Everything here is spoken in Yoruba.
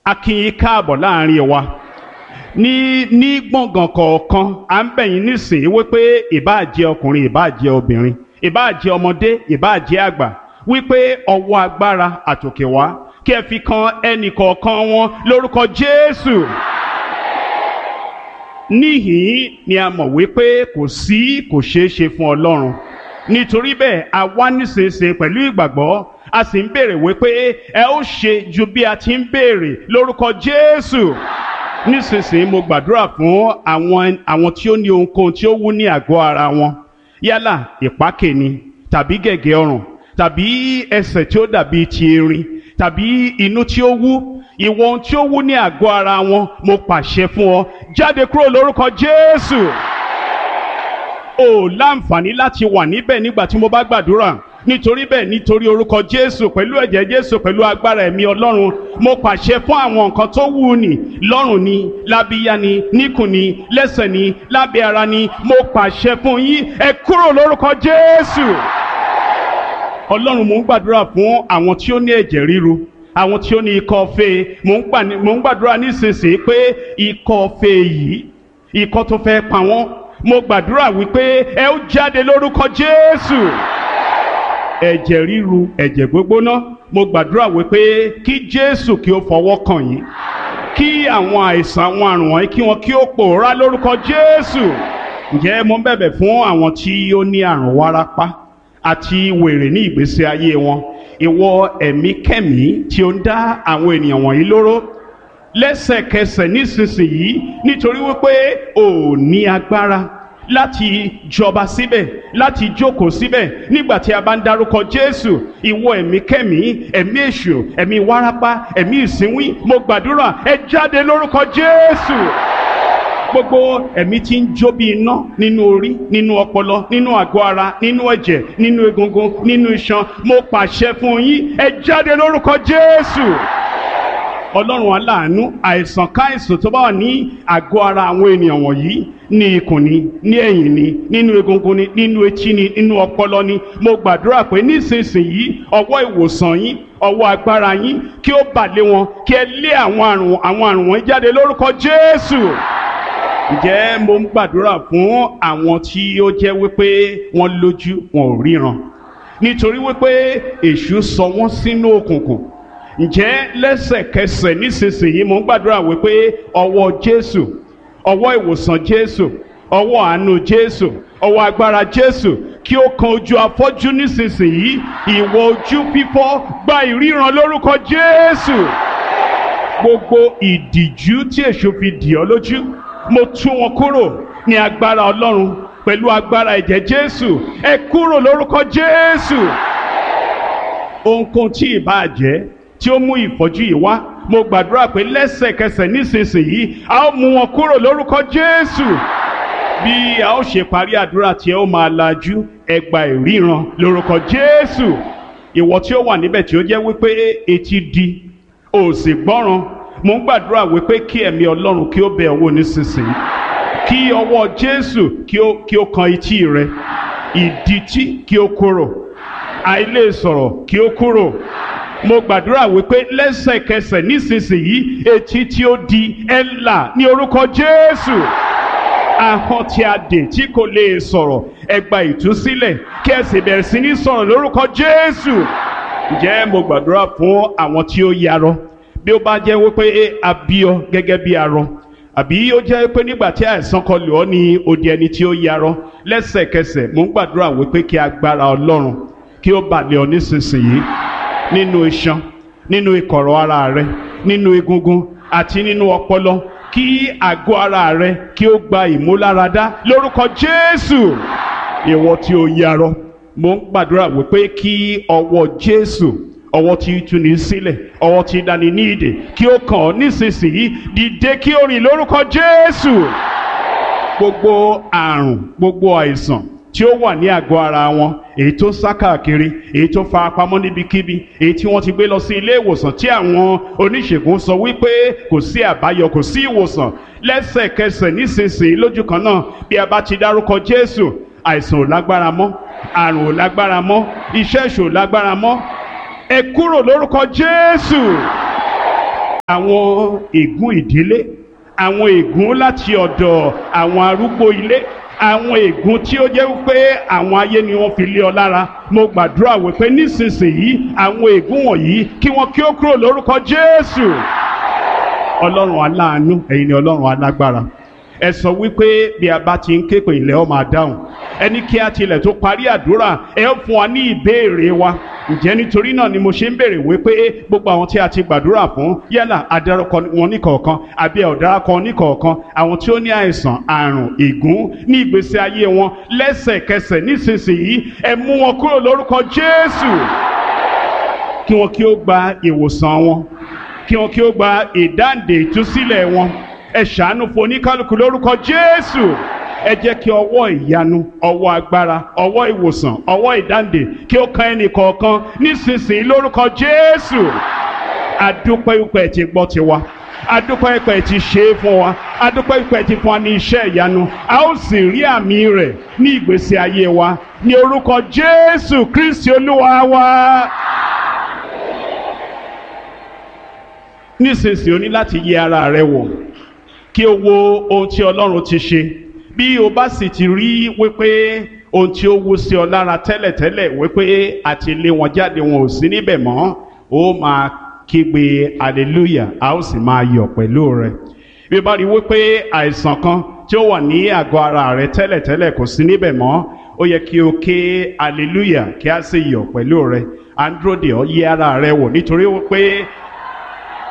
A kí yín káàbọ̀ láàrin wa ní gbọ̀ngàn kọ̀ọ̀kan. À ń bẹ̀ yín nísìnyí wípé ìbáà jẹ́ ọkùnrin, ìbáà jẹ́ obìnrin, ìbáà jẹ́ ọmọdé, ìbáà jẹ́ àgbà, wípé ọwọ́ agbára àtòkè wá kí ẹ fi kan ẹnì kọ̀ọ̀kan wọn lórúkọ Jésù. Níhìn ni a mọ̀ wípé kò ṣeé ṣe fún Ọlọ́run. Nítorí bẹ́ẹ̀ a wá nísinsìnyí pẹ̀lú ìgbàgbọ́, a sì ń béèrè wípé ẹ ó ṣe ju bí a ti ń béèrè lórúkọ Jésù. Nísinsìnyí mo gbàdúrà fún àwọn tí ó ní ohunkóhun tí ó wú ní àgọ́ ara wọn, yálà ìpákè ni tàbí gẹ̀gẹ̀ ọrùn tàbí ẹsẹ̀ tí ó dàbí ti erin tàbí inú tí ó wú. Ìwọ ohun tí ó wú ní àgọ́ ara wọn, mo pàṣẹ fún ọ, jáde kúrò lórúkọ Jésù. O láǹfààní láti wà níbẹ̀ nígbà tí mo bá gbàdúrà. Nítorí bẹ́ẹ̀, nítorí orúkọ Jésù, pẹ̀lú ẹ̀jẹ̀ Jésù, pẹ̀lú agbára ẹ̀mí Ọlọ́run, mo pàṣẹ fún àwọn nǹkan tó wú ni lọ́rùn ni, lábíyá ni, níkùn ni, lẹ́sẹ̀ ni, lábẹ́ ara ni, mo pàṣẹ fún yín, ẹ kúrò lórúkọ Jésù. Ọlọ́run, mo ń gbàdúrà fún àwọn tí ó ní ẹ̀jẹ̀ ríru, àwọn tí ó ní ikọ́ fée. Mo ń gbàdúrà nísinsìnyí pé ikọ́ fée yìí, ikọ́ tó fẹ́ pa wọ́n, mo gbàdúrà wípé ẹ ó jáde lórúkọ Jésù. Ẹ̀jẹ̀ ríru, ẹ̀jẹ̀ gbógbóná, mo gbàdúrà wípé kí Jésù kí ó fọwọ́ kàn yín, kí àwọn àìsàn, àwọn àrùn wọ̀nyí kí wọn kí ó pòórá lórúkọ Jésù. Ǹjẹ́ mo ń bẹ̀bẹ̀ fún àwọn tí ó ní àrùn wárápá àti wèrè ní ìgbésí ayé wọn. Ìwọ ẹ̀mí kẹ́mí tí ó ń dá àwọn ènìyàn wọ̀nyí lóró, lẹ́sẹ̀kẹsẹ̀ nísinsìnyí, nítorí wípé ò ní agbára láti jọba síbẹ̀, láti jókòó síbẹ̀ nígbà tí a bá ń dárúkọ Jésù. Ìwọ ẹ̀mí kẹ́mí, ẹ̀mí èṣù, ẹ̀mí wárápá, ẹ̀mí ìsínwín, mo gbàdúrà ẹ jáde lórúkọ Jésù. Gbogbo ẹ̀mí tí ń jó bí iná nínú orí, nínú ọpọlọ, nínú àgọ́ ara, nínú ẹ̀jẹ̀, nínú egungun, nínú iṣan, mo pàṣẹ fún yín, ẹ jáde lórúkọ Jésù. Ọlọ́run aláàánú, àìsàn káìsàn tó bá wà ní àgọ́ ara àwọn ènìyàn wọ̀nyí, ní ikùn ni, ní ẹ̀yìn ni, nínú egungun ni, nínú etí ni, nínú ọpọlọ ni, mo gbàdúrà pé nísinsìnyí ọwọ́ ìwòsàn yín, ọwọ́ agbára yín kí ó bà lé wọn, kí ẹ lé àwọn àrùn wọn jáde lórúkọ Jésù. Ǹjẹ́ mo ń gbàdúrà fún àwọn tí ó jẹ́ wípé wọ́n lójú wọn ò ríran, nítorí wípé èṣù sọ wọ́n sínú òkùnkùn. Ǹjẹ́ lẹ́sẹ̀kẹsẹ̀ nísinsìnyí mo ń gbàdúrà wípé ọwọ́ Jésù, ọwọ́ ìwòsàn Jésù, ọwọ́ àánú Jésù, ọwọ́ agbára Jésù kí ó kan ojú afọ́jú nísinsìnyí. Ìwọ ojú fífọ́, gba ìríran lórúkọ Jésù. Gbogbo ìdìjú tí èṣù fi dì ọ́ lójú, mo tú wọn kúrò ní agbára Ọlọ́run pẹ̀lú agbára ẹ̀jẹ̀ Jésù. Ẹ kúrò lórúkọ Jésù. Ohunkóhun tí ìbáà jẹ́ tí ó mú ìfọ́jú yìí wá, mo gbàdúrà pé lẹ́sẹ̀kẹsẹ̀ nísinsìnyí a ó mú wọn kúrò lórúkọ Jésù. Bí a ó ṣe parí àdúrà tí ẹ ó máa lajú, ẹ gba ìríran lórúkọ Jésù. Ìwọ tí ó wà níbẹ̀ tí ó jẹ́ wípé etí di, ò sì gbọ́ràn, mo ń gbàdúrà wípé kí ẹ̀mí Ọlọ́run kí ó bẹ̀ ọ́ wò nísinsìnyí, kí ọwọ́ Jésù kí ó kan etí rẹ, ìdítí kí ó kúrò, àìlè sọ̀rọ̀ kí ó kúrò. Mo gbàdúrà wípé lẹ́sẹ̀kẹsẹ̀ nísinsìnyí etí tí ó di ẹ là ní orúkọ Jésù. Ahọ́n tí a dè tí kò lè sọ̀rọ̀, ẹ gba ìtúsílẹ̀ kí ẹ sì bẹ̀rẹ̀ sí ní sọ̀rọ̀ lórúkọ Jésù. Ǹjẹ́ mo gbàdúrà fún àwọn tí ó yarọ, bí ó bá jẹ́ wípé a bí ọ gẹ́gẹ́ bí arọ, àbí ó jẹ́ pé nígbà tí àìsàn kọlù ọ́ ní odi ẹni tí ó yarọ, lẹ́sẹ̀kẹsẹ̀ mo ń gbàdúrà wípé kí agbára Ọlọ́run kí ó bà lé ọ nísinsìnyí, nínú iṣan, nínú ìkọ̀rọ̀ ara rẹ, nínú egungun àti nínú ọpọlọ, kí àgọ́ ara rẹ kí ó gba ìmúláradá lórúkọ Jésù. Ìwọ tí ó yarọ, mo ń gbàdúrà wípé kí ọwọ́ Jésù, ọwọ́ tí tú ní sílẹ̀, ọwọ́ tí dání ní ìdè, kí ó kàn ọ́ nísinsìnyí, dìde kí ó rìn lórúkọ Jésù. Gbogbo àrùn, gbogbo àìsàn tí ó wà ní àgọ́ ara wọn, èyí tó sá káàkiri, èyí tó fara pamọ́ níbikíbi, èyí tí wọ́n ti gbé lọ sí ilé ìwòsàn tí àwọn oníṣègùn sọ wípé kò sí àbáyọ, kò sí ìwòsàn, lẹ́sẹ̀kẹsẹ̀ nísinsìnyí lójú kan náà, bí a bá ti dárúkọ Jésù, àìsàn ò lágbára mọ́, àrùn ò lágbára mọ́, iṣẹ́ èṣù ò lágbára mọ́. Ẹ kúrò lórúkọ Jésù. àwọn ègún ìdílé, àwọn ègún láti ọ̀dọ̀ àwọn arúgbó ilé, àwọn ègún tí ó jẹ́ wípé àwọn ayé ni wọ́n fi lé ọ lára. Mo gbàdúrà wípé nísinsìnyí àwọn ègún wọ̀nyí kí wọ́n kí ó kúrò lórúkọ Jésù. Ọlọ́run aláàánú, ẹ̀yin ni Ọlọ́run alágbára. Ẹ sọ wípé bí a bá ti ń ké pè ilẹ̀ ó máa dáhùn. Ẹni kí a tilẹ̀ tó parí àdúrà ẹ fún wa ní ìbéèrè wa. Ǹjẹ́ nítorí náà ni mo ṣe ń béèrè wípé gbogbo àwọn tí a ti gbàdúrà fún, yálà adarúkọ wọn níkọ̀ọ̀kan àbí ọ̀daràkọ níkọ̀ọ̀kan, àwọn tí ó ní àìsàn, àrùn, ègún ní ìgbésí ayé wọn, lẹ́sẹ̀kẹsẹ̀ nísinsìnyí ẹ mú wọn kúrò lórúkọ Jésù. Kí wọn kí ó gba ìwòsàn wọn, kí wọn kí ó gba ìdáǹdè ìtúsílẹ̀ wọn. Ẹ ṣàánú fún oníkálukú lórúkọ Jésù. Ẹ jẹ́ kí ọwọ́ ìyanu, ọwọ́ agbára, ọwọ́ ìwòsàn, ọwọ́ ìdáǹdè kí ó kan ẹnì kọ̀ọ̀kan nísinsìnyí lórúkọ Jésù. Adúpẹ́ ìpẹ́ ti gbọ́ tiwa, adúpẹ́ ìpẹ́ ti ṣe é fún wa, adúpẹ́ ìpẹ́ ti fún wa ní iṣẹ́ ìyanu. A ó sì rí àmì rẹ̀ ní ìgbésí ayé wa ní orúkọ Jésù Kristi Olúwa wa. Nísinsìnyí o ní láti yẹ ara rẹ wò kí o wo ohun tí Ọlọ́run ti ṣe. Bí o bá sì ti rí wípé ohun tí ó wú sí ọ lára tẹ́lẹ̀tẹ́lẹ̀ wípé àti lé wọn jáde wọn ò sí níbẹ̀ mọ́, ó máa kígbe hallelujah, a ó sì máa yọ̀ pẹ̀lú rẹ. Bí o bá rí wípé àìsàn kan tí ó wà ní àgọ́ ara rẹ tẹ́lẹ̀tẹ́lẹ̀ kò sí níbẹ̀ mọ́, ó yẹ kí o ké hallelujah kí a sì yọ̀ pẹ̀lú rẹ. Androde ọ yẹ ara rẹ wò nítorí wípé